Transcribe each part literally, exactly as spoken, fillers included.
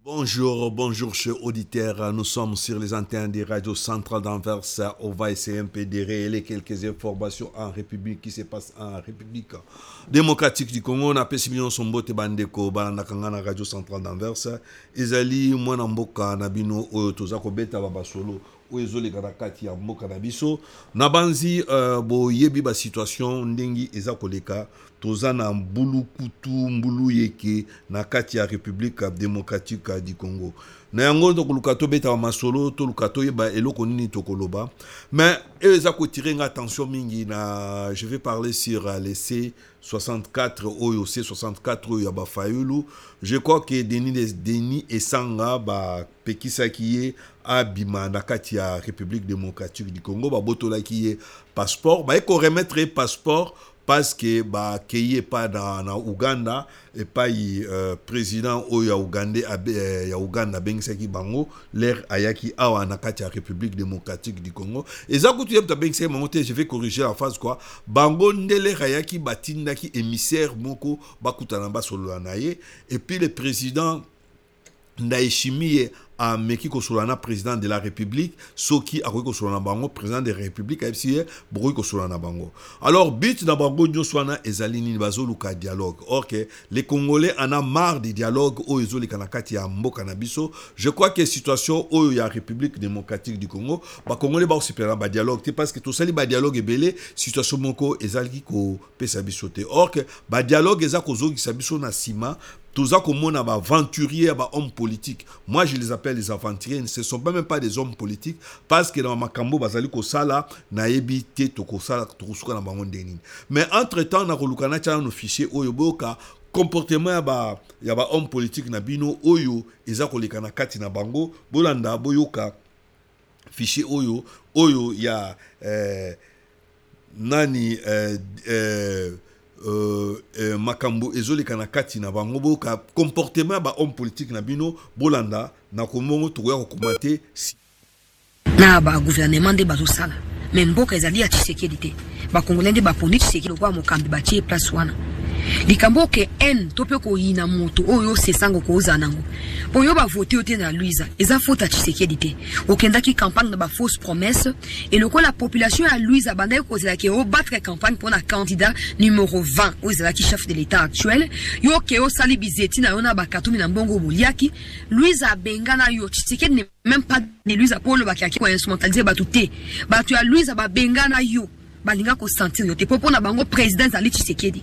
Bonjour, bonjour chers auditeurs, nous sommes sur les antennes des radios centrales d'Anvers. On va essayer un peu de révéler quelques informations en République qui se passe en République démocratique du Congo. On a appelé Simon Sombote Bandeko, Balandakangana radio centrale d'Anvers. Izali mwana mboka na bino oyo toza ko beta baba solo oyo ezole karakati ya mboka na biso. Na banzi uh, bo yebi ba situation ndingi eza koleka. Toza na mbulu kutu mbulu yeke na kati ya République démocratique du Congo. Na yango to kulukato beta wa masolo to lukato yeba eloko nini to koloba. Mais eza ko tirer attention mingi na je vais parler sur les C soixante-quatre oyo C soixante-quatre oyo ya ba fayulu. Je crois que Denis Denis Esanga ba pekisa kiye abima na kati ya République démocratique du Congo ba botola kiye passeport ba eko remettre passeport parce que bah qu'il pas dans na Ouganda et pas euh, président o ya Ouganda euh, ya Ouganda bengisaki bango l'air ayaki awa na kati ya République démocratique du Congo et ça kutu yebta bengisaki monter je vais corriger la phase quoi bango ndele ayaki batindaki émissaire moko bakutana ba solo naye et puis le président Ndaishimie a meki ko solana président de la République soki a ko solana bango président de la République a fie brouille ko solana bango alors bit na bango nyoswana ezalini bazoluka dialogue or que les Congolais en a marre des dialogues o ezoli kanakati ya mboka na biso. Je crois que situation o ya République démocratique du Congo ba Congolais ba osipela ba dialogue parce que tout ça li ba dialogue ebele situation moko ezali ko pesa bisote or que ba dialogue eza ko zogi sabiso na sima. Tous ça comme on a aventuriers, bah hommes politiques. Moi je les appelle les aventuriers. Ce ne sont pas même pas des hommes politiques parce que dans ma cambo bazali ko sala na ebité to ko sala to ko suka na bango ndeni. Mais entre temps na kolukana cha no fichier oyo boka comportement ya ba ya ba homme politique na bino oyo eza kolekana kati na bango bolanda boyoka fichier oyo oyo ya eh, nani eh, eh, Euh, euh, makambo ezoli kana kati na bango boka comportement ba homme politique na bino bolanda na komongo to ya kokomate si na ba gouvernement de bazosala mais mboka ezali ya Tshisekedi te ba congolais de ba poni Tshisekedi kwa mokambi ba tie place wana likambo ke en topyo ko yina moto oyo sesango ko uzanango oyo ba voter ote na Luiza eza faute Tshisekedi te okendaki campagne na ba fausse promesse et le ko la population à Luiza banda ko zela ke o battre campagne pour un candidat numéro vingt aux zela ki chef de l'état actuel yo ke o sali bizeti na yona ba katumi na mbongo boliaki Luiza bengana yo Tshisekedi ne même pas de Luiza pour le bakaki ko instrumentaliser batuté batu ya Luiza ba bengana yo balinga ko sentir yo te pour na bango président Ali Tshisekedi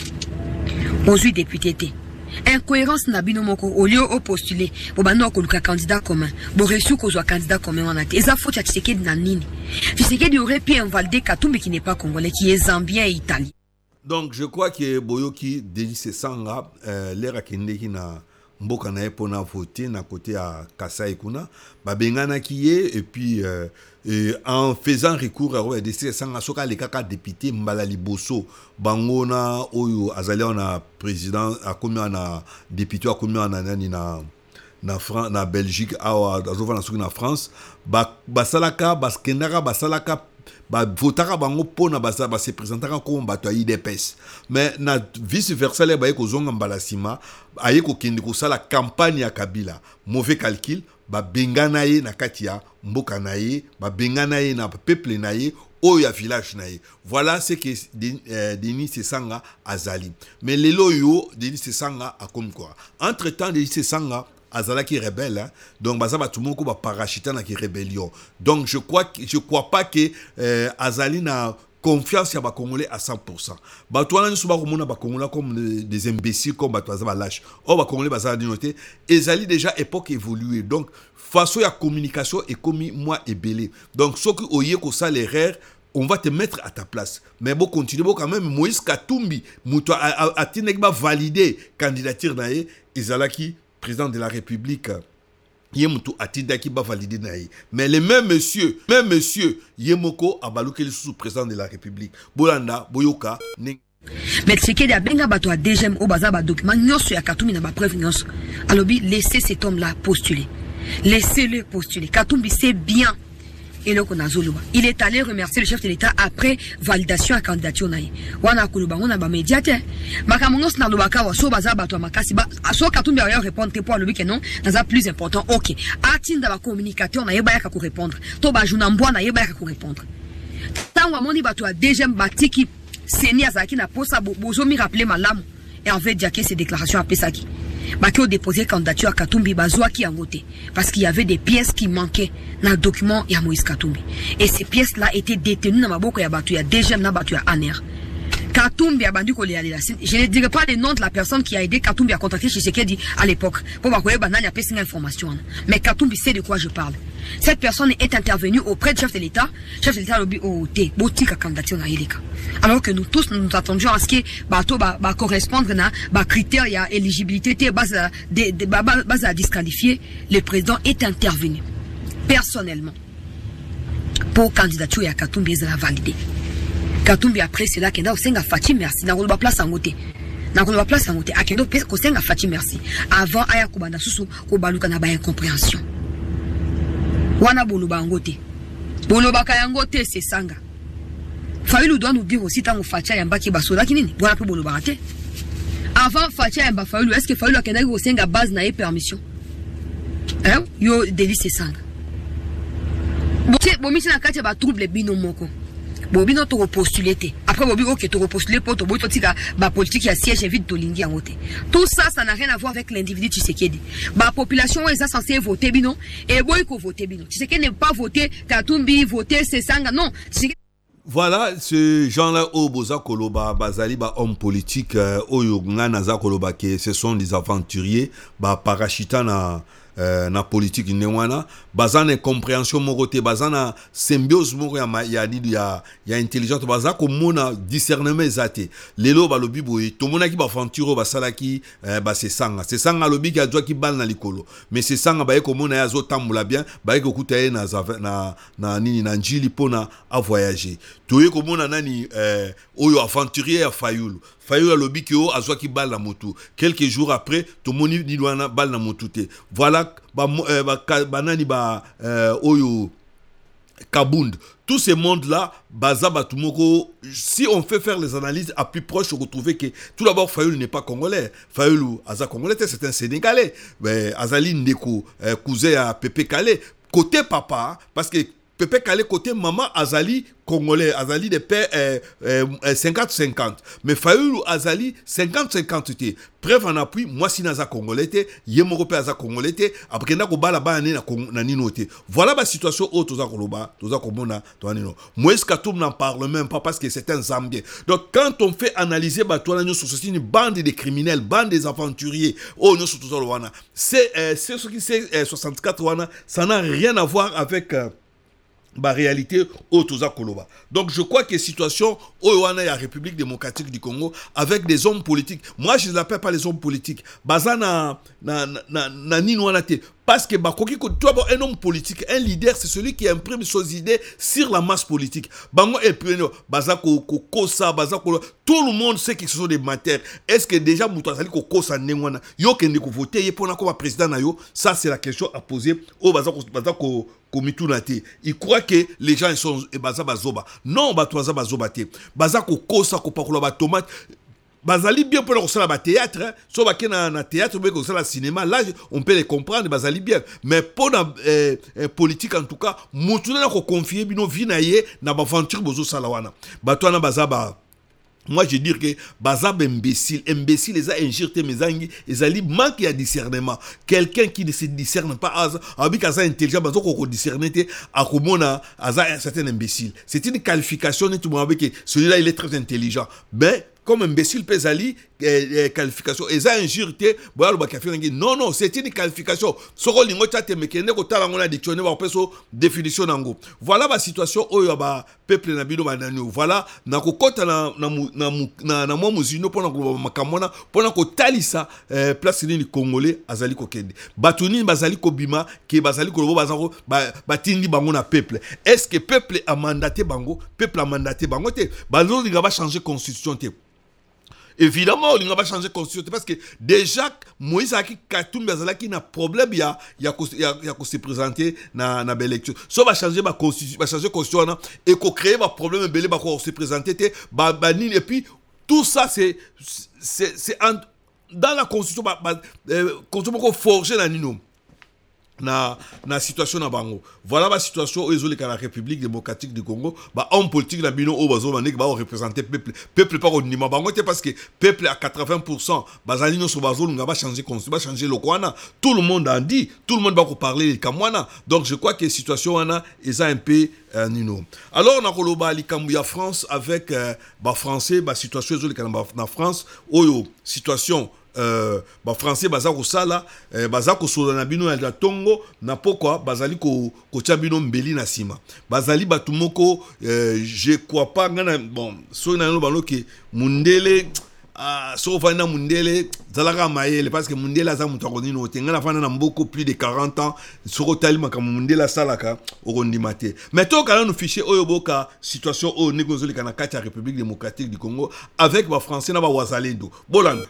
aujourd'hui député té incohérence na bino moko au lieu au postuler bo bano ko luka candidat commun bo reçu ko zo candidat commun on a eza faute ya Tshisekedi na nini Tshisekedi aurait pu invalider Katumbi qui n'est pas congolais qui est zambien et italien. Donc je crois que Boyoki Denis Esanga euh, l'era kendeki na mboka na epona voter na côté à Kasai kuna ba bengana kiye et puis euh, et en faisant recours à Denis Esanga soka le kaka député Mbala Liboso bangona oyo azali na président a combien na député a combien na nani na na France na Belgique a azova na soki na France ba basalaka baskendaka basalaka ba votaka bango pona basa ba se présentaka comme bato I D P S mais na vice versa les ba ko zonga mbala sima aye ko kindi ko sala campagne ya Kabila mauvais calcul ba bengana ye na katia mboka na ye ba bengana ye na peuple na ye o ya village na ye. Voilà ce que Denis Esanga azali mais lelo yo Denis Esanga a comme quoi entre temps Denis Esanga azala qui rebelle hein? Donc baza batumoko ba parachita na qui rébellion donc je crois que je crois pas que euh, azali na confiance ya ba congolais à cent pour cent batwana nso ba komona ba congolais comme des imbéciles comme batwaza ba lâche o ba congolais bazala dinoté ezali déjà époque évoluée donc façon ya communication est comme moi et belé donc ce que oye ko ça l'erreur on va te mettre à ta place mais bon continuer bon quand même Moïse Katumbi muto a tinek ba valider candidature na ye ezalaki président de la République Yemuto atidaki ba valider naï mais le même monsieur même monsieur Yemoko abalukeli sous président de la République Bolanda Boyoka ne... mais Tshisekedi a benga bato a deuxième au baza ba document nyoso ya Katumbi na ba preuve nyoso alobi laissez cet homme là postuler laissez-le postuler Katumbi c'est bien et le Konazoluba. Il est allé remercier le chef de l'État après validation à candidature naï. Wana Kuluba, on a ba médiateur. Makamonos na lubaka wa so baza bato makasi ba so Katumbi a répondre pour le non, dans un plus important. OK. Atinda ba communicateur na yeba yaka ko répondre. To ba junambwa na yeba yaka ko répondre. Tango moni bato a deuxième batiki Seni Azaki na posa bozo mi rappeler malamu et en fait dire que ces déclarations appelées ça qui bah qui ont déposé candidature à Katumbi Bazoa qui a voté parce qu'il y avait des pièces qui manquaient dans le document ya Moïse Katumbi et ces pièces là étaient détenues dans maboko ya batu ya deuxième na batu ya aner. Katumbi a bandu kolé aller là. Je ne dirai pas le nom de la personne qui a aidé Katumbi à contacter Tshisekedi à l'époque pour voir quoi banani a passé une information mais Katumbi sait de quoi je parle. Cette personne est intervenue auprès du chef de l'État, chef de l'État lobby au T, botika candidature na Ileka. Alors que nous tous nous attendions à ce que bateau va correspondre à ba critères et à éligibilité base à de base à disqualifier, le président est intervenu personnellement pour candidature à Katumbi et la valider. Katumbi après c'est là qu'il a osenga Fati merci na ko ba place en côté. Na ko ba place en côté akendo pe ko senga Fati merci avant aya ko banda susu ko baluka na ba incompréhension. Wana boloba ngote. Boloba kayangote c'est sanga. Fayulu doit nous dire aussi tant Fatia yamba ki basoda kinini. Voilà pour boloba raté. Avant Fatia yamba Fayulu est-ce que Fayulu akenda ko senga base na permission? Hein? Yo délit c'est sanga. Bon bomisi na kati ba trouble bino moko. Bobino to repostuler té. Après bobi OK to repostuler pour to boy to tika ba politique ya siège vide to lingi en côté. Tout ça ça n'a rien à voir avec l'individu Tshisekedi. Ba population est censée voter bino et boy ko voter bino. Tshisekedi n'est pas voter Katumbi voter c'est sanga non. Voilà, ce genre-là, au Boza Koloba, Bazali, ba homme politique, Oyo Nganaza Koloba, que ce sont des aventuriers, ba parachitana. Euh, na politique newana bazana compréhension morote bazana symbiose moro ya ya ya ya intelligence baza ko mona discernement zate lelo balobi boye to mona ki ba aventure ba salaki euh, ba se sanga se sanga lobi ki adwa ki bal na likolo mais se sanga ba ko mona ya zo tambula bien ba ko kutaye na na na nini na njili pona a voyager to ye ko mona nani euh, oyo aventurier ya Fayulu Fayulu alobi ki o azwa ki bal na motu quelques jours après to moni ni wana bal na motu te voilà ba euh, ba banani ba euh, oyo Kabund tout ce monde là baza batumoko si on fait faire les analyses à plus proche on retrouve que tout d'abord Fayulu n'est pas congolais Fayulu aza congolais c'est un sénégalais mais Azali Ndeko euh, cousin à Pépé Kalé côté papa parce que Pépé Kalé côté maman Azali congolais Azali de père euh, euh, cinquante cinquante mais Fayulu Azali cinquante cinquante té preuve en appui moi si naza congolais té yemoko pe aza congolais té après na ko bala ba na na nino té voilà la situation au toza koloba toza komona to nino Moïse Katumbi n'en parle même pas parce que c'est un Zambien donc quand on fait analyser ba to na c'est une bande de criminels bande des aventuriers oh no so toza wana c'est euh, c'est ce qui c'est euh, soixante-quatre wana ça n'a rien à voir avec euh, la réalité au Toza Koloba. Donc je crois que la situation au la République démocratique du Congo avec des hommes politiques. Moi je ne les appelle pas les hommes politiques. Bazana na na na ni noanate parce que bakoki ko toi un homme politique, un leader c'est celui qui imprime ses idées sur la masse politique. Bango et puis bazako ko kosa bazako tout le monde sait que ce sont des matières. Est-ce que déjà Moutazali ko kosa nengwana yo kende ko voter ye pona ko président na yo? Ça c'est la question à poser au bazako bazako il croit que les gens sont baza bazoba non batwaza bazoba te baza ko kosa ko pakola ba tomate bazali bien pour le ba théâtre so ba na na théâtre mais ko la cinéma là on peut les comprendre bazali bien mais pour la euh, euh, politique en tout cas mutuna na ko confier bino vinaye na ba aventure bozo salawana batwana baza ba moi je dis que bazab imbécile imbécile les a injurté mes angi les ali manque de discernement quelqu'un qui ne se discerne pas avec asa intelligent bazo ko discerner te akomona asa un certain imbécile c'est une qualification et tout le monde avec celui-là il est très intelligent mais comme imbécile pesali eh, qualification et ça injurté non non c'est une qualification soko lingo tate mekende ko tala ngona dictionnaire ba peso définition nango voilà la situation oyo ba peuple na bino banani voilà na ko kota na na na na mo muzino pona ko makamona pona ko talisa eh, place ni congolais azali ko kende batuni bazali ko bima ke bazali ko bazako batindi bango na peuple est-ce que peuple a mandaté bango peuple a mandaté bango te bazo linga ba changer constitution te évidemment on va changer constitution parce que déjà Moïse a qui Katumbi azalaki na problème il y a il y a il y a, y a se présenter na na belle élection so va changer ma constitution va changer constitution et ko créer ma problème belé ba ko se présenter ba banine et puis tout ça c'est c'est c'est en, dans la constitution ba, ba euh, constitution ko forger na nino na na situation na bango voilà la situation aux la République démocratique du Congo ba homme politique na bino o bazo manek ba représenter peuple peuple pas au niveau bango parce que peuple à quatre-vingts pour cent bazali no so bazo nga ba changer constitution ba changer le kwana tout le monde en dit tout le monde va parler kamwana donc je crois que situation wana est un peu euh, nino alors on a koloba likambu ya France avec euh, ba français ba situation aux na France oyo situation Euh, ba français baza ko sala eh, baza ko sola na bino ya tongo na pokwa bazali ko ko bino mbeli na sima bazali batu moko eh, je crois pas ngana bon so na no balo ki mundele ah so fana mundele zalaka mayele parce que mundele aza mutu ko nino tengana fana na mboko plus de quarante ans so tali maka mundele salaka okondi mate mais to kana no fichier oyo boka situation o négozoli kana kati ya République démocratique du Congo avec ba français na ba wazalendo bolanda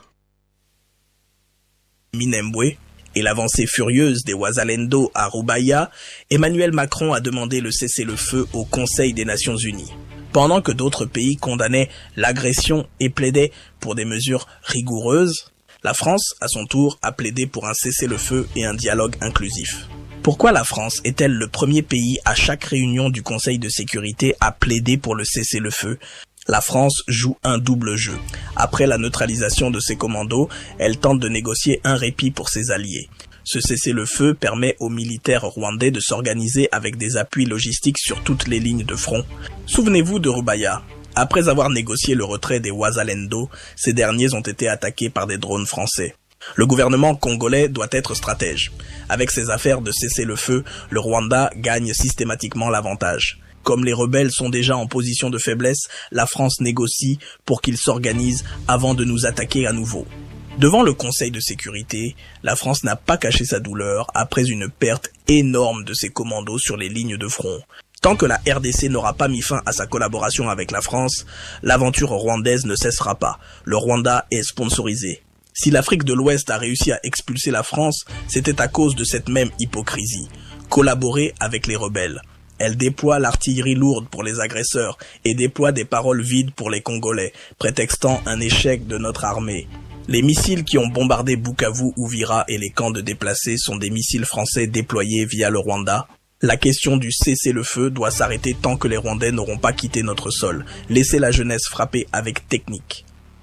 Minembwe et l'avancée furieuse des Wazalendo à Rubaya, Emmanuel Macron a demandé le cessez-le-feu au Conseil des Nations Unies. Pendant que d'autres pays condamnaient l'agression et plaidaient pour des mesures rigoureuses, la France, à son tour, a plaidé pour un cessez-le-feu et un dialogue inclusif. Pourquoi la France est-elle le premier pays à chaque réunion du Conseil de sécurité à plaider pour le cessez-le-feu ? La France joue un double jeu. Après la neutralisation de ses commandos, elle tente de négocier un répit pour ses alliés. Ce cessez-le-feu permet aux militaires rwandais de s'organiser avec des appuis logistiques sur toutes les lignes de front. Souvenez-vous de Rubaya. Après avoir négocié le retrait des Wazalendo, ces derniers ont été attaqués par des drones français. Le gouvernement congolais doit être stratège. Avec ses affaires de cessez-le-feu, le Rwanda gagne systématiquement l'avantage. Comme les rebelles sont déjà en position de faiblesse, la France négocie pour qu'ils s'organisent avant de nous attaquer à nouveau. Devant le Conseil de sécurité, la France n'a pas caché sa douleur après une perte énorme de ses commandos sur les lignes de front. Tant que la R D C n'aura pas mis fin à sa collaboration avec la France, l'aventure rwandaise ne cessera pas. Le Rwanda est sponsorisé. Si l'Afrique de l'Ouest a réussi à expulser la France, c'était à cause de cette même hypocrisie. Collaborer avec les rebelles. Elle déploie l'artillerie lourde pour les agresseurs et déploie des paroles vides pour les Congolais, prétextant un échec de notre armée. Les missiles qui ont bombardé Bukavu, Uvira et les camps de déplacés sont des missiles français déployés via le Rwanda. La question du cessez-le-feu doit s'arrêter tant que les Rwandais n'auront pas quitté notre sol. Laissez la jeunesse frapper avec technique.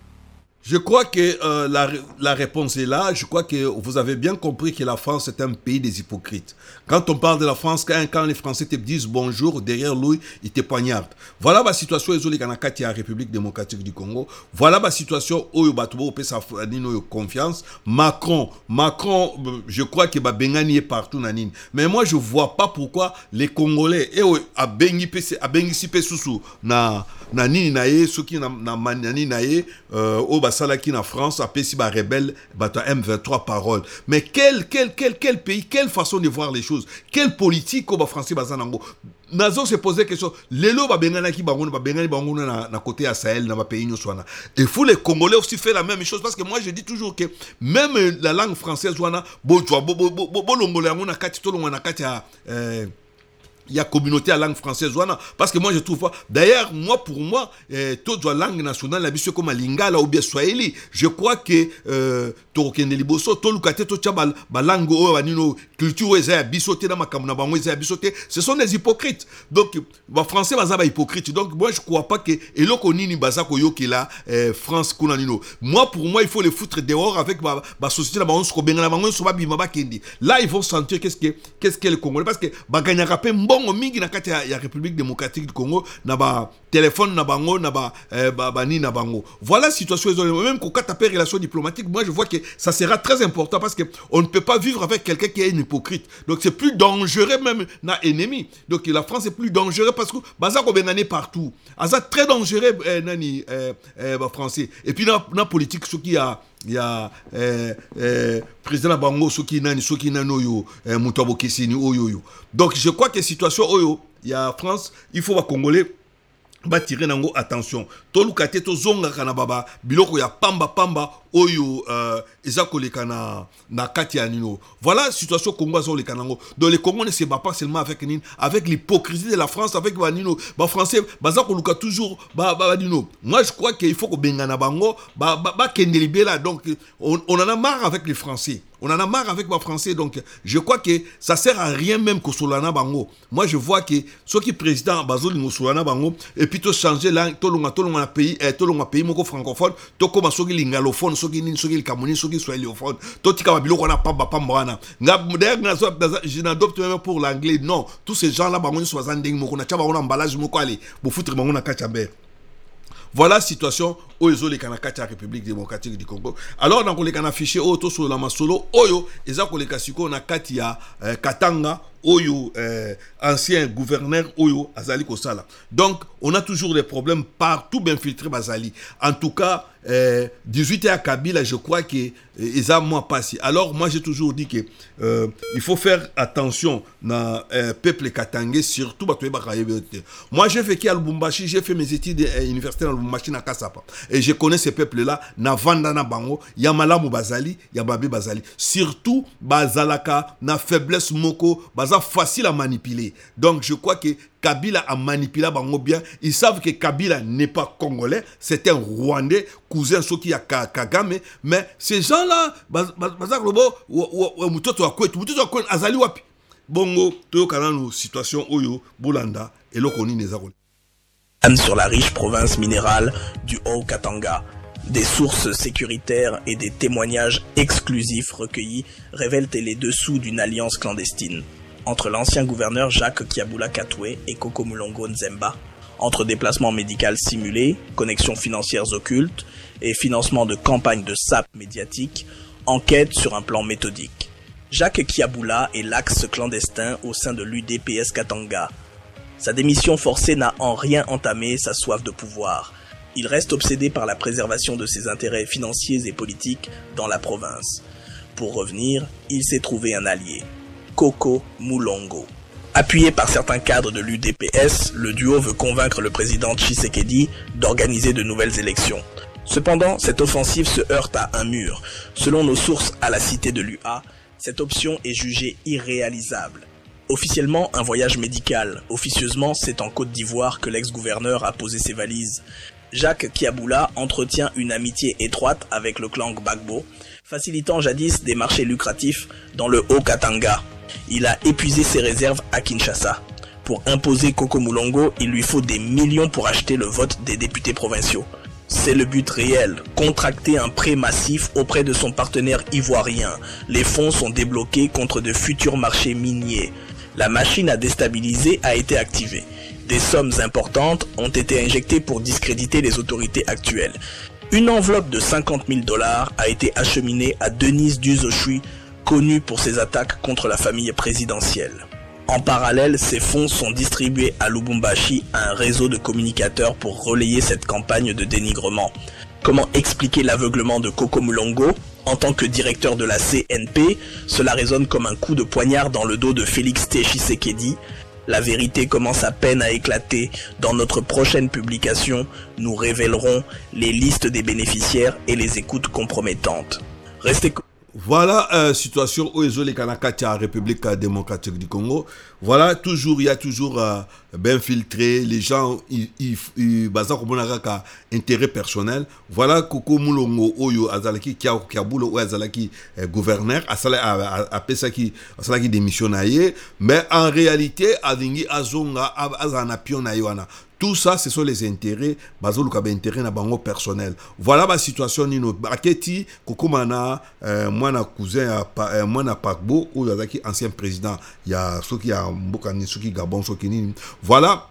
Je crois que euh, la, la réponse est là. Je crois que vous avez bien compris que la France est un pays des hypocrites. Quand on parle de la France, quand, quand les Français te disent bonjour, derrière lui, ils te poignardent. Voilà la situation isolée dans la République démocratique du Congo. Voilà la situation où il peut s'affronter confiance. Macron, Macron, je crois que Bengani est partout. Mais moi, je ne vois pas pourquoi les Congolais, et à Bengi à Bengi Sipesusu, na na nini nae, ceux qui na na manani nae, au Salaki en France, a pesi ba rebelle, bata M vingt-trois paroles. Mais quel, quel, quel, quel pays, quelle façon de voir les choses, quelle politique au français bazanango. Nazo se posait question, lelo ba bengana ki bangouna, ba bengani bangouna na, na côté à Sahel, na ba pays nyoswana. Et faut les Congolais aussi faire la même chose parce que moi je dis toujours que même la langue française wana, bo bo bo bo bo bo longolais ngona kati to longona kati a euh, il y a communauté à langue française parce que moi je trouve pas d'ailleurs moi pour moi eh, toute la langue nationale la biso comme lingala ou bien swahili je crois que euh tokende liboso to lukate to tchabal ba langue o banino culture eza biso te na makamuna bango eza biso te ce sont des hypocrites donc ba français baza ba hypocrite donc moi je crois pas que eloko nini baza ko yokela eh, France kuna nino moi pour moi il faut les foutre dehors avec ba, ba société na bango ko bengana bango so ba bima ba kendi là ils vont sentir qu'est-ce que qu'est-ce que les Congolais parce que ba gagnaka pe bongo mingi na kati ya République démocratique du Congo na ba téléphone na bango na ba eh, ba, ba ni na bango voilà situation même qu'on kata pe relation diplomatique moi je vois que ça sera très important parce que on ne peut pas vivre avec quelqu'un qui est un hypocrite donc c'est plus dangereux même na ennemi donc la France est plus dangereux parce que baza ko bengané partout aza très dangereux eh, nani eh, eh, ba français et puis na na politique ce qui a il y a euh, euh, président Bango soki nani soki nano yo euh, Moutabo Kessini oyo yo donc je crois que situation oyo il y a France il faut va Congolais ba tirer nango attention to lukate to zonga kana baba biloko ya pamba pamba oyo euh, eza koleka na na kati ya nino. Voilà situation Congo zo le kanango. Donc le Congo ne se bat pas seulement avec nin avec l'hypocrisie de la France avec ba nino ba français baza koluka toujours ba ba nino. Moi je crois qu'il faut que bengana bango ba ba, ba kendelibela. Donc on, on en a marre avec les Français. On en a marre avec les Français. Donc je crois que ça sert à rien même que Solana bango. Moi je vois que ceux qui président bazoli ngo Solana bango et puis to changer là to longa to longa pays eh, to longa pays moko francophone to koma soki lingalophone soki nini soki kamoni soki swahiliophone to tika ba biloko na pamba pamba wana nga d'ailleurs je n'adopte même pour l'anglais. Non, tous ces gens là bango soixante ding moko na chaba on emballage moko ali bo foutre bango na kachaber. Voilà la situation où ils ont les Kanakata République démocratique du Congo. Alors, dans les Kanafiché, auto sur la masolo, oyo, ils ont les Kasiko na Katia Katanga, oyo, ancien gouverneur, oyo, Azali Kosala. Donc, on a toujours des problèmes partout bien filtrés, Bazali. En tout cas, euh, dix-huit à Kabila, je crois que ils ont moins passé. Alors, moi, j'ai toujours dit que euh, il faut faire attention na euh, peuple katangais, surtout moi, j'ai fait qui à Lubumbashi, j'ai fait mes études à l'université à Lubumbashi na Kasapa. Et je connais ces peuples-là, na Vandana Bango, Yamalamu Bazali, Yababi Bazali. Surtout, Bazalaka, na faiblesse moko, Baza facile à manipuler. Donc, je crois que Kabila a manipulé Bango bien. Ils savent que Kabila n'est pas congolais, c'est un Rwandais, cousin Soki à Kagame. Mais ces gens-là, Bazaklobo, Mutoto Akwet, Mutoto Akwet, Azali Wapi. Bongo, Toyo Kanano, situation Oyo, Boulanda, et Lokoni Nezaroli. Sur la riche province minérale du Haut-Katanga. Des sources sécuritaires et des témoignages exclusifs recueillis révèlent les dessous d'une alliance clandestine entre l'ancien gouverneur Jacques Kiabula Katoué et Koko Mulongo Nzemba, entre déplacements médicaux simulés, connexions financières occultes et financement de campagnes de sape médiatique, enquête sur un plan méthodique. Jacques Kiabula est l'axe clandestin au sein de l'U D P S Katanga. Sa démission forcée n'a en rien entamé sa soif de pouvoir. Il reste obsédé par la préservation de ses intérêts financiers et politiques dans la province. Pour revenir, il s'est trouvé un allié, Koko Mulongo. Appuyé par certains cadres de l'U D P S, le duo veut convaincre le président Tshisekedi d'organiser de nouvelles élections. Cependant, cette offensive se heurte à un mur. Selon nos sources à la cité de l'U A, cette option est jugée irréalisable. Officiellement, un voyage médical. Officieusement, c'est en Côte d'Ivoire que l'ex-gouverneur a posé ses valises. Jacques Kiabula entretient une amitié étroite avec le clan Gbagbo, facilitant jadis des marchés lucratifs dans le Haut-Katanga. Il a épuisé ses réserves à Kinshasa. Pour imposer Koko Mulongo, il lui faut des millions pour acheter le vote des députés provinciaux. C'est le but réel, contracter un prêt massif auprès de son partenaire ivoirien. Les fonds sont débloqués contre de futurs marchés miniers. La machine à déstabiliser a été activée. Des sommes importantes ont été injectées pour discréditer les autorités actuelles. Une enveloppe de cinquante mille dollars a été acheminée à Denise Duzoshui, connue pour ses attaques contre la famille présidentielle. En parallèle, ces fonds sont distribués à Lubumbashi à un réseau de communicateurs pour relayer cette campagne de dénigrement. Comment expliquer l'aveuglement de Koko Mulongo ? En tant que directeur de la C N P, cela résonne comme un coup de poignard dans le dos de Félix Tshisekedi. La vérité commence à peine à éclater. Dans notre prochaine publication, nous révélerons les listes des bénéficiaires et les écoutes compromettantes. Restez... Voilà la euh, situation où ils ont les Kanakati à République démocratique du Congo. Voilà, toujours, il y a toujours euh, bien filtré, les gens, ils ils basent comme un intérêt personnel. Voilà, Koko Mulongo, Oyo, Azalaki, Kiabulo, ou Azalaki, gouverneur, Azalaki, Azalaki démissionnaire. Mais en réalité, Azingi, Azonga, Azanapion, Aywana. Tout ça, ce sont les intérêts, bazolu kabe intérêt na bango personnel. Voilà la situation nino. Baketi kokomana euh, moi na cousin euh, moi na Pakbo ou yazaki ancien président, il y a ceux qui a mbokani ceux qui Gabon ceux qui nini. Voilà.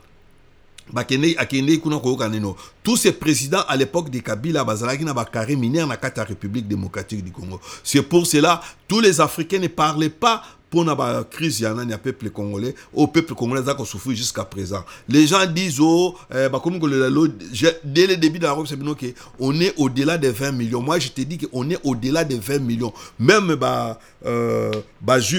Bakene akende kuna ko kanino. Tous ces présidents à l'époque de Kabila bazalaki na bakare minière na kata République démocratique du Congo. C'est pour cela tous les Africains ne parlaient pas pour la crise, il y a un peuple congolais, au peuple congolais qui a souffert jusqu'à présent. Les gens disent, oh, euh, bah, comme dès le début de la Rome, c'est qu'on est au-delà de vingt millions. Moi, je te dis qu'on est au-delà de vingt millions. Même bah, euh, bah, juifs,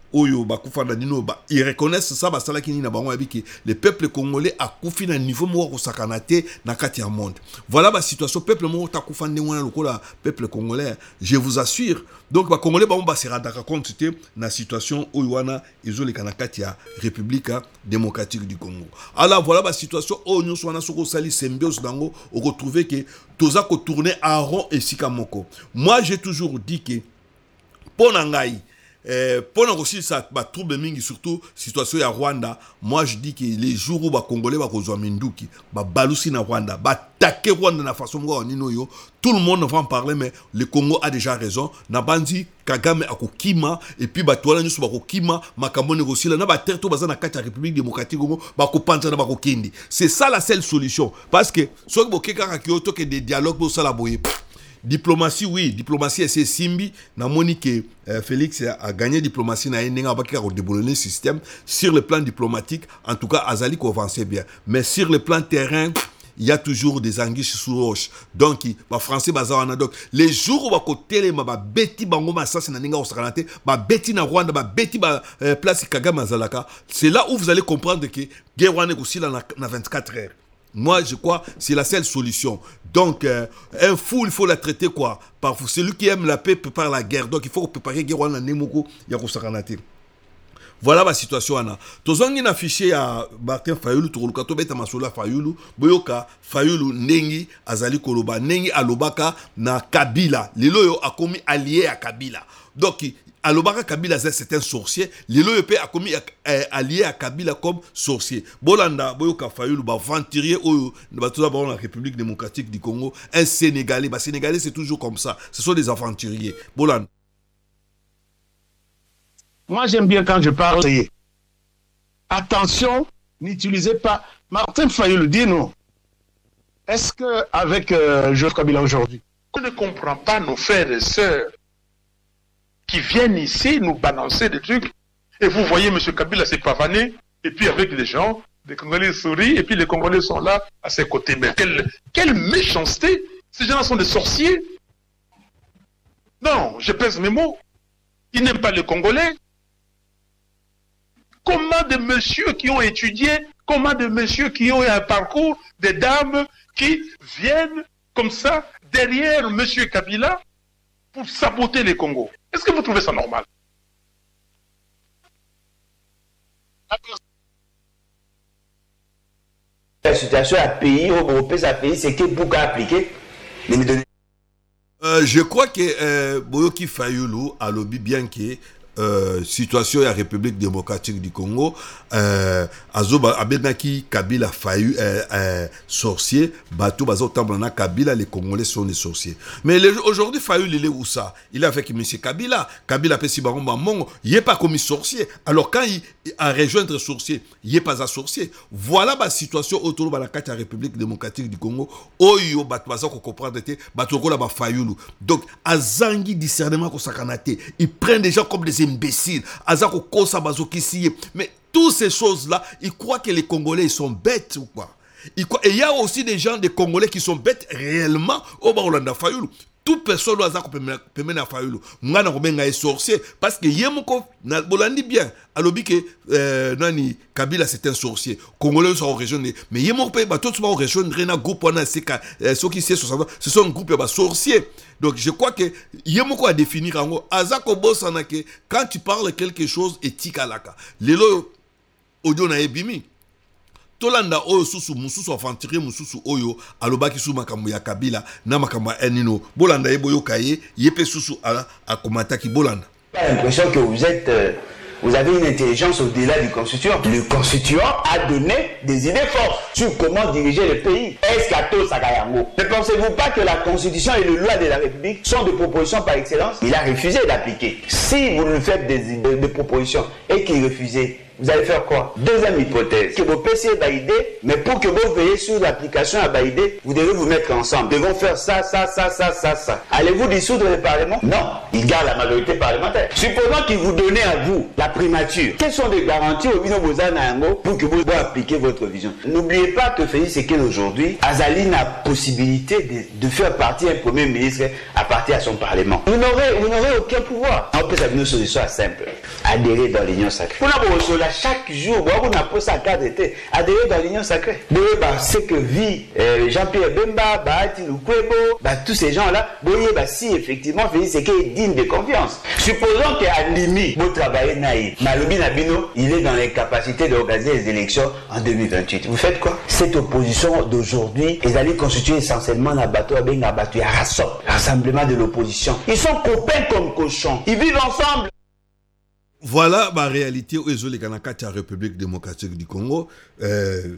oyo bakufa na nino ba ils reconnaissent ça ba sala kini na bango abiki le peuple congolais a kufi na niveau mo ko sakanate na kati ya monde. Voilà ba situation peuple mo ta kufa ndenge wana lokola peuple congolais, je vous assure. Donc ba congolais ba on ba se rendre compte te na situation oyo wana izole kana kati ya République démocratique du Congo. Alors voilà ba situation oyo nyo swana soko sali symbiose dango on retrouver que toza ko tourner en rond et sikamoko. Moi j'ai toujours dit que ponangai Euh, pendant aussi ça ba trouble mingi surtout situation ya Rwanda, moi je dis que les jours où ba congolais ba kozwa minduki ba balusi na Rwanda ba attaquer Rwanda na façon ngo nino yo, tout le monde va en parler mais le Congo a déjà raison na bandi Kagame akokima et puis ba tola nyusu ba kokima makambo négocier na ba terre to baza na kati ya République démocratique Congo ba kopanza na ba kokindi. C'est ça la seule solution parce que so bo keka kyoto que des dialogues bo sala boye. Diplomatie, oui, diplomatie, c'est Simbi. Na monique, euh, Félix a gagné diplomatie, na yenga baki a déboulonné le système. Sur le plan diplomatique, en tout cas, Azali ko avançait bien. Mais sur le plan terrain, il y a toujours des anguilles sous roche. Donc, les Français, donc, les jours où on télé, ma beti bango ma ça c'est na ninga osakanate, ma beti na Rwanda, ma beti ba place Kagame Zalaka. C'est là où vous allez comprendre que guerre Rwanda aussi là na vingt-quatre heures. Moi, je crois que c'est la seule solution. Donc, euh, un fou, il faut la traiter quoi? Par celui qui aime la paix prépare la guerre. Donc, il faut préparer guerre en Nemoko, Yakosakanate. Voilà la situation. Tozangi na affiché à Martin Fayulu, Touroukato Beta Masola Fayulu, Boyoka, Fayulu, Nengi, Azali Koloba, Nengi, Alobaka, na Kabila. Lelo a commis allié à Kabila. Donc, Alobaka Kabila, c'est un sorcier. Lelo a commis allié à Kabila comme sorcier. Bolanda, Boyoka Fayulu, Venturier, dans la République démocratique du Congo, un Sénégalais. Bah, Sénégalais, c'est toujours comme ça. Ce sont des aventuriers. Bolanda. Moi, j'aime bien quand je parle. Attention, n'utilisez pas. Martin Fayulu dit non. Est-ce qu'avec euh, Joseph Kabila aujourd'hui, on ne comprend pas nos frères et sœurs qui viennent ici nous balancer des trucs. Et vous voyez M. Kabila s'est pavané, et puis avec des gens, des Congolais sourient, et puis les Congolais sont là à ses côtés. Mais quelle, quelle méchanceté! Ces gens-là sont des sorciers. Non, je pèse mes mots. Ils n'aiment pas les Congolais. Comment de messieurs qui ont étudié, comment de messieurs qui ont un parcours, des dames qui viennent comme ça derrière M. Kabila pour saboter les Congos. Est-ce que vous trouvez ça normal? La situation à pays, européen, à pays, c'est que beaucoup à appliquer. Euh, je crois que euh, Boyoki Fayulu a lobby bien que Euh, situation à la République démocratique du Congo, euh, Azoba Abenaki Kabila Fayu euh, euh, sorcier, Batou Bazo Tamblana Kabila, les Congolais sont des sorciers. Mais aujourd'hui Fayulu il est où ça? Il est avec M. Kabila. Kabila Pessi Baromba Mongo, il n'est pas commis sorcier. Alors quand il, il a rejoindre sorcier, il n'est pas un sorcier. Voilà la situation autour de la carte de la République démocratique du Congo. Oyo Batou Bazo ko comprendre te Batou ko la ba Fayulu. Donc Azangi discernement ko sakanate, ils prennent des gens comme des imbéciles, Azako Kosa Bazokisi, mais toutes ces choses-là, ils croient que les Congolais ils sont bêtes ou quoi. Et il y a aussi des gens, des Congolais qui sont bêtes réellement au Barolanda Fayulu. Toute personne doit peut mener à Fayulu. Moi, je suis sorcier parce que Yemoko, Bolandi bien, alobi que euh, nani Kabila c'est un sorcier. Congolais sont en région, mais Yemoko peut pas tout sont en région. Rena groupe on a ceux qui ce sont un groupe de sorciers. Donc je crois que Yemoko a défini rango Azako Bosanake quand tu parles quelque chose éthique à laka. Lelo audio na ebimi. Tolanda oyo susu mususu aventurier mususu oyo alobaki su makambo ya Kabila na makambo enino bolanda eboyo kaye yepe susu ala akomataki bolanda. J'ai l'impression que vous êtes euh, vous avez une intelligence au-delà du constituant. Le constituant a donné des idées fortes sur comment diriger le pays. Est-ce qu'Ato Sakayango, ne pensez-vous pas que la constitution et les lois de la République sont des propositions par excellence? Il a refusé d'appliquer. Si vous nous faites des, des, des propositions et qu'il refusait, vous allez faire quoi? Deuxième hypothèse, que vos P C est validé, mais pour que vous veillez sur l'application à valider, vous devez vous mettre ensemble. Nous devons faire ça, ça, ça, ça, ça, ça. Allez-vous dissoudre le Parlement? Non, il garde la majorité parlementaire. Supposons qu'il vous donnait à vous la primature. Quelles sont les garanties au Bino Bozanango pour que vous puissiez appliquer votre vision? N'oubliez pas que Félix Sekine aujourd'hui, Azali a possibilité de, de faire partir un premier ministre à partir à son Parlement. Vous n'aurez, vous n'aurez aucun pouvoir. On peut s'amener une solution simple. adhérer dans l'union sacrée. Pour la chaque jour, on a posé sa carte d'été, adhérer dans l'union sacrée. Bah, c'est que vit euh, Jean-Pierre Bemba, Bahati Lukwebo, bah, tous ces gens-là, bah, si effectivement Félix Tshisekedi est digne de confiance. Supposons qu'Andimi, vous travaillez naïf, Malobi Nabino, il est dans les capacités d'organiser les élections en deux mille vingt-huit. Vous faites quoi? Cette opposition d'aujourd'hui, ils allaient constituer essentiellement la bateau à Benga Bateau à Rassop, rassemblement de l'opposition. Ils sont copains comme cochons. Ils vivent ensemble. Voilà ma réalité aux Kanakati à République démocratique du Congo. Euh,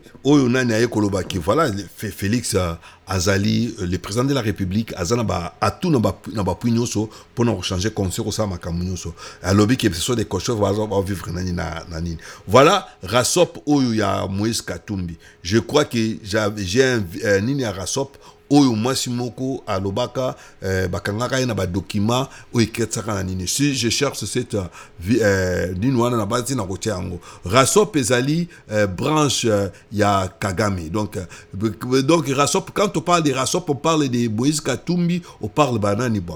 voilà, Félix Azali, le président de la République, Azana ba atu na ba na ba puinyoso pour nous changer conseil au sama kamunyoso. Alors que ce sont des cochons va vivre nani na nani. Voilà, Rassop oyo ya Moïse Katumbi. Je crois que j'ai un nini à Rassop. Oyo Massimoko à Lobaka, bakangaka na ba document o iketsaka na nini. Si je cherche cette euh ninwana na base na kotia yango. Rassop ezali branche ya Kagame. Donc donc Rassop, quand on parle de Rassop, on parle de Moïse Katumbi, on parle banani bon.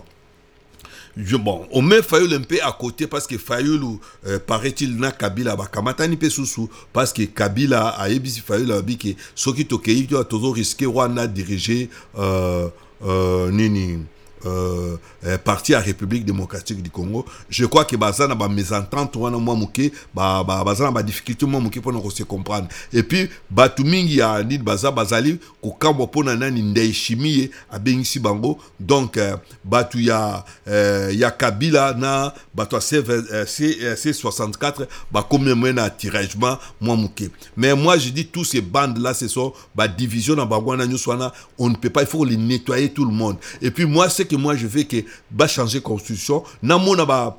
Je, bon, on met Fayoul un peu à côté parce que Fayoul, euh, paraît-il, na Kabila, bah, kamatani pe sous parce que Kabila a ébisi Fayoul a dit que ce qui toqué, il a toujours risqué, Rwanda diriger, euh, euh, nini, euh, euh, parti à République démocratique du Congo. Je crois que Bazana ba mésentente, wana moi mouké, ba ba Bazana ba difficulté moi mouké pour nous se comprendre. Et puis Batumingi a dit Baza Bazali ko kambo pona nani ndei chimie a bengisi bango. Donc euh, Batu ya euh, ya Kabila na Batu C soixante-quatre ba combien mena tiragement moi mouké. Mais moi je dis tous ces bandes là ce sont ba division na bangwana nyuswana, on ne peut pas, il faut les nettoyer tout le monde. Et puis moi c'est que moi je veux que va changer constitution na mona ba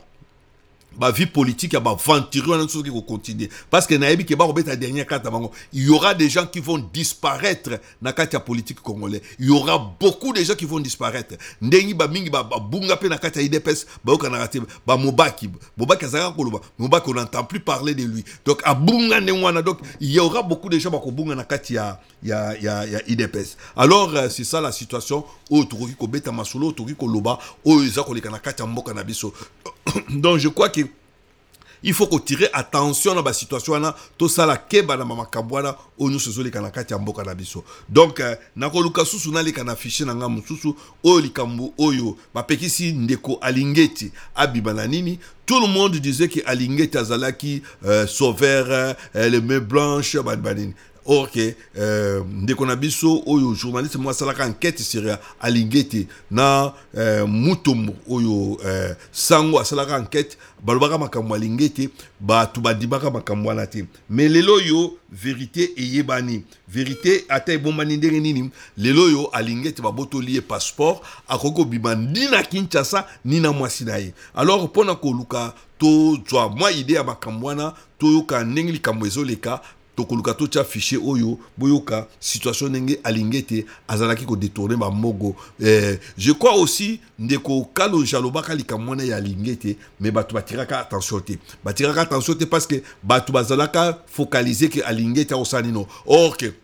ba vie politique ya ba venturer on chose qui va continuer parce que naebi ke ba robeta dernière carte bango, il y aura des gens qui vont disparaître na carte politique congolais. Il y aura beaucoup de gens qui vont disparaître. Ndengi ba mingi ba bunga pe na carte I D P S ba oka narrative ba Mobaki Mobaki azaka koloba Mobaki, on n'entend plus parler de lui. Donc a bunga ndengwana, donc il y aura beaucoup de gens ba ko bunga na carte ya ya ya ya I D P S. Alors euh, c'est ça la situation au toki ko beta masolo toki ko loba o ezako le kana carte mboka na biso. Donc je crois que il faut qu'on tire attention à la situation là, tout ça la keba na mama kabwana o nous sezoli kana kati ya mboka na biso. Donc na ko luka susu na le kana afficher na ngamu susu o likambu oyo ba pekisi ndeko Alingeti abibana nini. Tout le monde disait que Alingeti azalaki euh, sauveur euh, les mains blanches badbanini. Ok, euh, ndeko na biso oyo journaliste moi salaka enquête sur Alingeti na euh, Mutombo oyo euh, sango salaka enquête balobaka makambo Alingeti ba tu badibaka makambo na te. Mais lelo yo vérité eyebani, vérité ata bombani ndenge nini lelo yo Alingeti ba boto lié passeport akoko bibandi na Kinshasa ni na mwasi na ye. Alors pona ko luka to toi moi idée ya makambo na to yo ka ndenge likambo ezoleka tokoluka to tia fichier oyo boyoka situation nenge Alingeti azalaki ko détourner ba mogo. eh, je crois aussi ndeko kalo jalobaka likamwana ya Alingeti, mais batu batiraka attention te batiraka attention te parce que batu bazalaka focaliser que Alingeti a osanino. Or que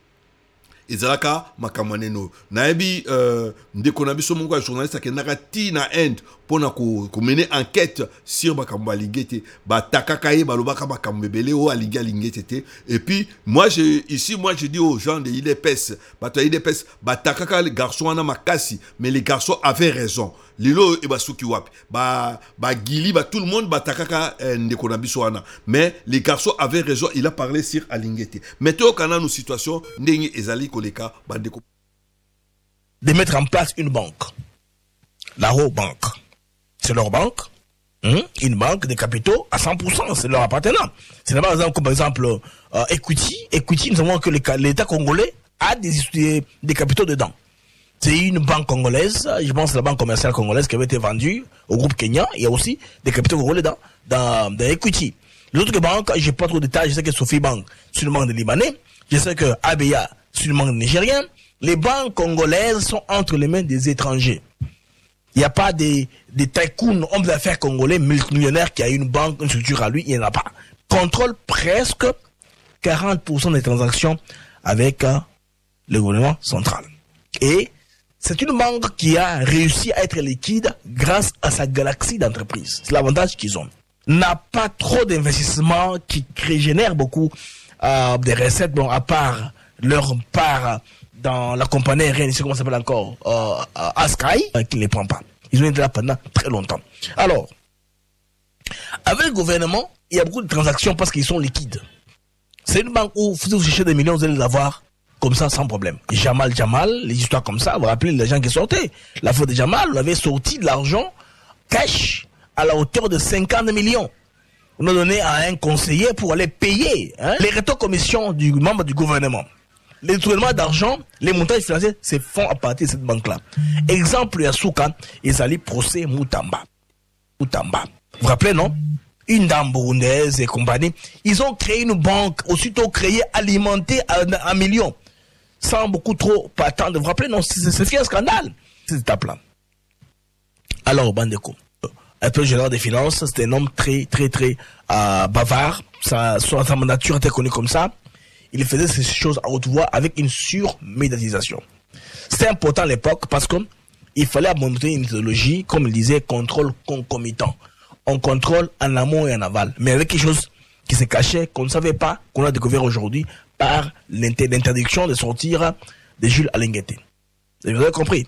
ezalaka makamaneno naebi euh, ndeko na biso mongo journaliste akendaka ti na end pona ko ko mener enquête sur makambo Alingeti ba takaka ye balobaka makambo ebele o alingi Alingeti te. Et puis moi je ici moi je dis aux gens de I D P S bato I D P S ba takaka les garçons ana makasi, mais les garçons avaient raison. Lilo e basuki wapi ba ba gili ba tout le monde ba takaka eh, ndeko na biso ana, mais les garçons avaient raison. Il a parlé sur Alingeti. Mettons kana nos situations ndenge ezali koleka ba ndeko de mettre en place une banque, la Raw Bank. C'est leur banque, hein? Une banque de capitaux à cent pour cent, c'est leur appartenant. C'est pas exemple comme par exemple euh, Equity. Equity, nous savons que l'État congolais a des, des, des capitaux dedans. C'est une banque congolaise, je pense la banque commerciale congolaise qui avait été vendue au groupe Kenya. Il y a aussi des capitaux congolais dans, dans, dans Equity. L'autre banque, je n'ai pas trop de détails, je sais que Sophie Bank, c'est une banque de Libanais. Je sais que A B A, c'est une banque de Nigérien. Les banques congolaises sont entre les mains des étrangers. Il n'y a pas des, des tycoons, hommes d'affaires congolais, multimillionnaires qui a une banque, une structure à lui, il n'y en a pas. Contrôle presque quarante pour cent des transactions avec euh, le gouvernement central. Et c'est une banque qui a réussi à être liquide grâce à sa galaxie d'entreprises. C'est l'avantage qu'ils ont. n'a pas trop d'investissements qui, qui génèrent beaucoup euh, des recettes, bon, à part leur part dans la compagnie aérienne, ici, comment ça s'appelle encore, euh, Askai, euh, qui ne les prend pas. Ils ont été là pendant très longtemps. Alors, avec le gouvernement, il y a beaucoup de transactions parce qu'ils sont liquides. C'est une banque où vous cherchez des millions, vous allez les avoir comme ça, sans problème. Jamal Jamal, les histoires comme ça, vous vous rappelez les gens qui sortaient. La faute de Jamal, on avait sorti de l'argent cash à la hauteur de cinquante millions. On a donné à un conseiller pour aller payer hein, les rétro-commissions du membre du gouvernement. Les détournements d'argent, les montages financiers se font à partir de cette banque-là. Exemple, Yasuka, ils allaient procès Moutamba. Moutamba. Vous vous rappelez, non? Une dame burundaise et compagnie. Ils ont créé une banque, aussitôt créée, alimentée à un million. Sans beaucoup trop attendre. Vous vous rappelez, non? C'est un scandale, cette étape-là. Alors, Bandeko, un peu général des finances, c'était un homme très, très, très euh, bavard. Sa, sa nature était connue comme ça. Il faisait ces choses à haute voix avec une surmédiatisation. C'était important à l'époque parce qu'il fallait monter une idéologie, comme il disait, contrôle concomitant. On contrôle en amont et en aval. Mais avec quelque chose qui se cachait, qu'on ne savait pas, qu'on a découvert aujourd'hui par l'interdiction de sortir de Jules Alingueté. Vous avez compris?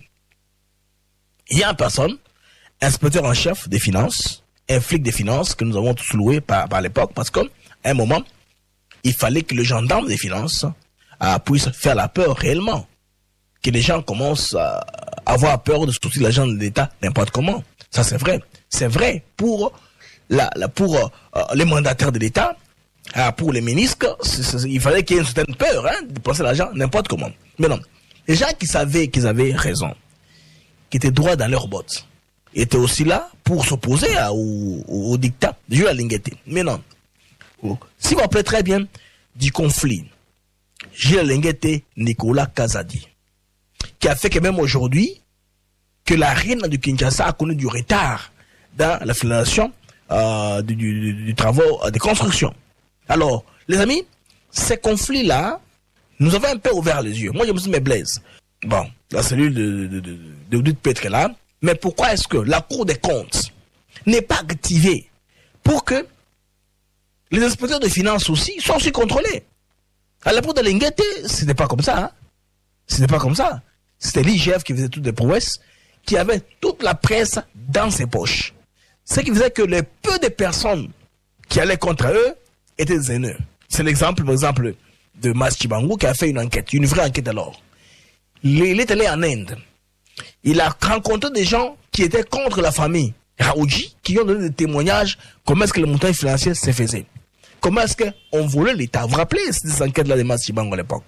Il y a une personne, inspecteur en chef des finances, un flic des finances que nous avons tous loué par, par l'époque, parce qu'à un moment, il fallait que le gendarme des finances euh, puisse faire la peur réellement. Que les gens commencent à avoir peur de sortir l'argent de l'État n'importe comment. Ça, c'est vrai. C'est vrai pour, la, la, pour euh, les mandataires de l'État, euh, pour les ministres, c'est, c'est, il fallait qu'il y ait une certaine peur hein, de dépenser l'argent n'importe comment. Mais non, les gens qui savaient qu'ils avaient raison, qui étaient droits dans leurs bottes, étaient aussi là pour s'opposer au, au, au dictat de Jules Alingueté. Mais non. Si vous vous rappelez très bien du conflit, Jules Alingueté, Nicolas Kazadi, qui a fait que même aujourd'hui, que la reine du Kinshasa a connu du retard dans la finalisation euh, du, du, du travaux euh, de construction. Alors, les amis, ces conflits-là, nous avons un peu ouvert les yeux. Moi, je me suis dit, mais Blaise, bon, la cellule de, de, de, de, de Petre est là, mais pourquoi est-ce que la Cour des comptes n'est pas activée pour que les inspecteurs de finances aussi soient aussi contrôlés? À la Cour de Alingueté, ce n'était pas comme ça. Hein? Ce n'était pas comme ça. C'était l'I G F qui faisait toutes les prouesses, qui avait toute la presse dans ses poches. Ce qui faisait que les peu de personnes qui allaient contre eux étaient des haineux. C'est l'exemple, par exemple, de Mas Chibangu qui a fait une enquête, une vraie enquête alors. Il est allé en Inde. Il a rencontré des gens qui étaient contre la famille Raoudji, qui ont donné des témoignages comment est-ce que le montage financier se faisait. Comment est-ce qu'on volait l'État. Vous vous rappelez ces enquêtes-là de Mas Chibangu à l'époque?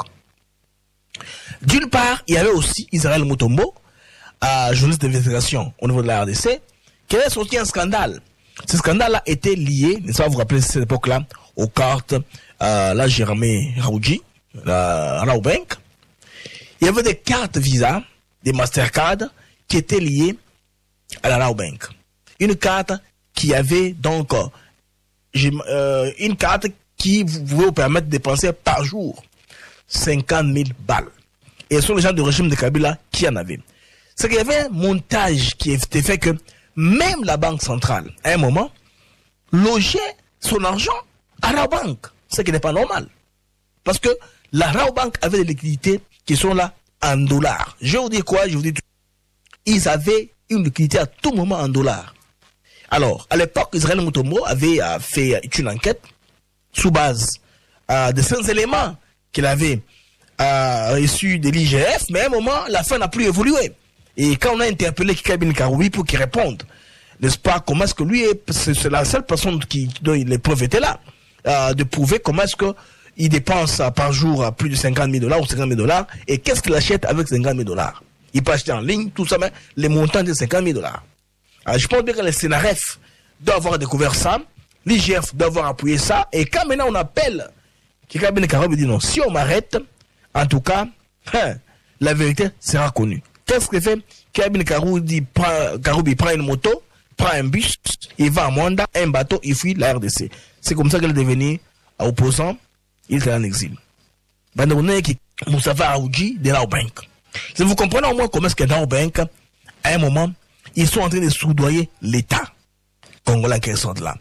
D'une part, il y avait aussi Israël Mutombo, euh, journaliste d'investigation au niveau de la R D C, qui avait sorti un scandale. Ce scandale-là était lié, n'est-ce pas, vous vous rappelez cette époque-là, aux cartes, euh, là, Jérémy Raoudji, la Rawbank. Il y avait des cartes Visa, des Mastercard, qui étaient liées à la Rawbank. Une carte qui avait donc, euh, une carte qui pouvait vous permettre de dépenser par jour cinquante mille balles. Et ce sont les gens du régime de Kabila qui en avaient. C'est qu'il y avait un montage qui était fait que même la Banque centrale, à un moment, logeait son argent à Rawbank. Ce qui n'est pas normal. Parce que la Rawbank avait des liquidités qui sont là en dollars. Je vous dis quoi? Je vous dis tout. Ils avaient une liquidité à tout moment en dollars. Alors, à l'époque, Israël Mutombo avait euh, fait une enquête sous base euh, de cinq éléments qu'il avait euh, reçus de l'I G F, mais à un moment, la fin n'a plus évolué. Et quand on a interpellé Kikabine Karoubi pour qu'il réponde, n'est-ce pas, comment est-ce que lui est, c'est la seule personne qui, dont les preuves étaient là, euh, de prouver comment est-ce que il dépense euh, par jour à plus de cinquante mille dollars ou cinquante mille dollars, et qu'est-ce qu'il achète avec cinquante mille dollars. Il peut acheter en ligne, tout ça, mais les montants de cinquante mille dollars. Alors, je pense bien que le C N R F doit avoir découvert ça, l'I G F doit avoir appuyé ça, et quand maintenant on appelle Kikabine Karoubi dit non, si on m'arrête, en tout cas, hein, la vérité sera connue. Qu'est-ce que fait? Kikabine Karoubi prend, Karoubi prend une moto, prend un bus, il va à Mwanda, un bateau, il fuit la R D C. C'est comme ça qu'elle est devenue opposant, il était en exil. Bandone qui Moustapha Raoudji de Rawbank. Si vous comprenez au moins comment est-ce que Rawbank, à un moment, ils sont en train de soudoyer l'État congolais qui sont là.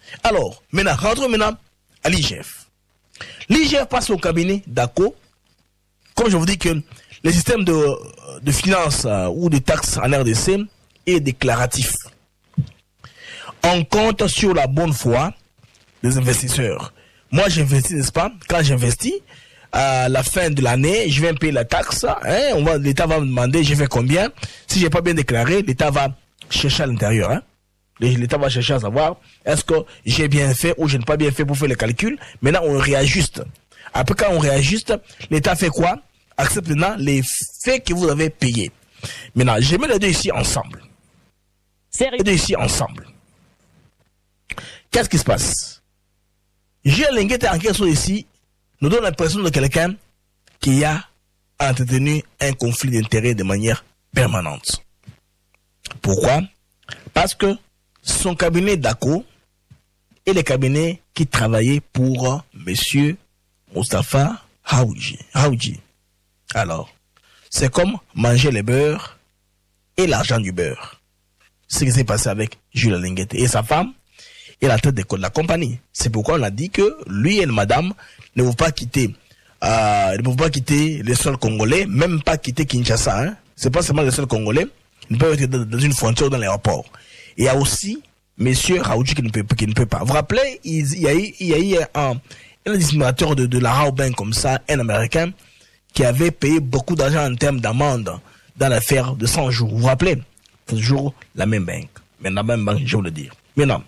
Alors, maintenant, rentrons maintenant à l'I G F. L'I G F passe au cabinet d'A C O. Comme je vous dis que le système de, de finances euh, ou de taxes en R D C est déclaratif. On compte sur la bonne foi des investisseurs. Moi, j'investis, n'est-ce pas? Quand j'investis, à la fin de l'année, je vais payer la taxe. Hein, on va, l'État va me demander, j'ai fait combien. Si j'ai pas bien déclaré, l'État va chercher à l'intérieur. Hein. L'État va chercher à savoir est-ce que j'ai bien fait ou je n'ai pas bien fait pour faire le calcul. Maintenant, on réajuste. Après, quand on réajuste, l'État fait quoi? Accepte maintenant les faits que vous avez payés. Maintenant, je mets les deux ici ensemble. Les deux ici ensemble. Qu'est-ce qui se passe? Gilles Linguette en quelque chose ici nous donne l'impression de quelqu'un qui a entretenu un conflit d'intérêts de manière permanente. Pourquoi? Parce que son cabinet d'A C O est le cabinet qui travaillait pour monsieur Moustapha Haoudji. Haoudji. Alors, c'est comme manger le beurre et l'argent du beurre. C'est ce qui s'est passé avec Jules Linguette et sa femme et la tête de la compagnie. C'est pourquoi on a dit que lui et madame ne vont pas quitter, euh, ne vont pas quitter les sols congolais, même pas quitter Kinshasa. Hein. C'est pas seulement les sols congolais, ils peuvent être dans une frontière dans l'aéroport. Et il y a aussi monsieur Haoudji qui ne peut, qui ne peut pas. Vous vous rappelez, il, il y a eu, il y a eu un, un administrateur de, de la Raobank comme ça, un Américain, qui avait payé beaucoup d'argent en termes d'amende dans l'affaire de cent jours. Vous vous rappelez? Toujours la même banque. Mais la même banque, je veux le dire. Maintenant,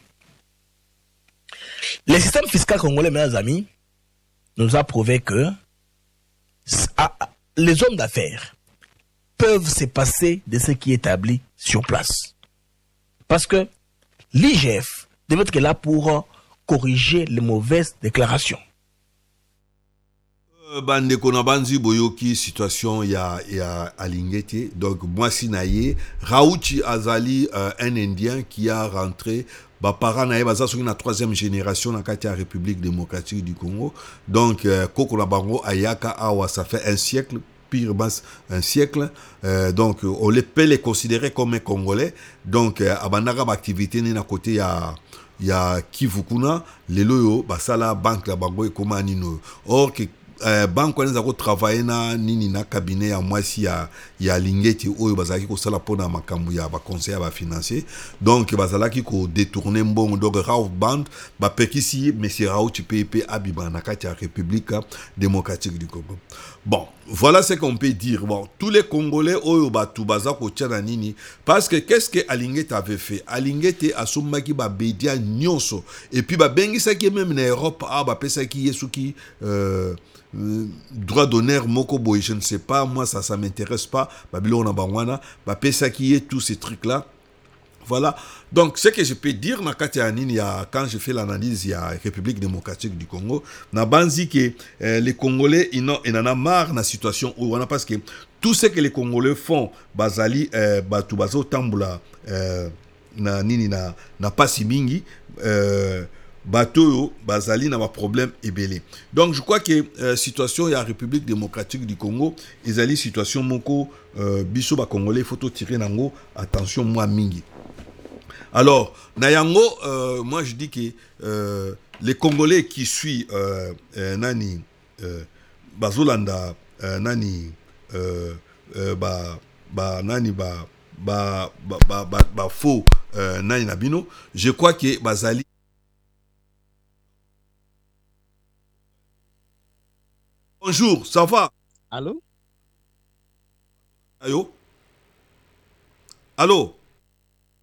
le système fiscal congolais, mes amis, nous a prouvé que les hommes d'affaires peuvent se passer de ce qui est établi sur place. Parce que l'I G F devait être là pour corriger les mauvaises déclarations. Bande kona banzi boyoki situation ya ya Alingete. Donc moi sinaye Raouchi Azali euh, un Indien qui a rentré ba parents na baza sur la troisième génération dans la République démocratique du Congo. Donc euh, Koko na bango ayaka awa ça fait un siècle pire basse un siècle euh, donc on les peut les considérer comme un Congolais. Donc euh, abandaka ba activité ni na côté ya ya Kivukuna lelo yo basala banque la bango e koma nino. Or que Euh, banque on a travaillé na nini na cabinet ya mwasi ya ya Lingeti oyo bazalaki ko sala pona makambu ya ba conseiller ba financier. Donc bazalaki ko détourner mbongo donc Raouf Band ba pekisi monsieur Raouf P P Abiba na kati ya République démocratique du Congo. Bon, voilà ce qu'on peut dire. Bon, tous les Congolais oyo batu baza ko tchana nini parce que qu'est-ce que Alingete avait fait? Alingete asomaki ba bedia nyonso et puis ba bengisa ki même na Europe a ba pesa ki yesuki euh Euh, droit d'honneur moko boy je ne sais pas moi ça ça m'intéresse pas babylone na bangwana ba pesa qui est tous ces trucs là. Voilà, donc ce que je peux dire na kati ya nini ya quand je fais l'analyse ya République démocratique du Congo na banzi que euh, les Congolais ils n'ont en a marre na situation où on a parce que tout ce que les Congolais font bazali euh, batu bazo tambula euh, na nini na na pasi mingi euh, bateau bazali na ba problème ebele. Donc je crois que euh, situation ya République démocratique du Congo ezali situation moko euh, biso ba congolais faut tirer nango attention moi mingi. Alors na yango euh, moi je dis que euh, les Congolais qui suivent euh, euh, nani euh, bazolanda euh, nani euh, euh, ba ba nani ba ba ba ba, ba, ba faux euh, nani nabino, je crois que bazali. Bonjour, ça va? Allô? Allô? Allô?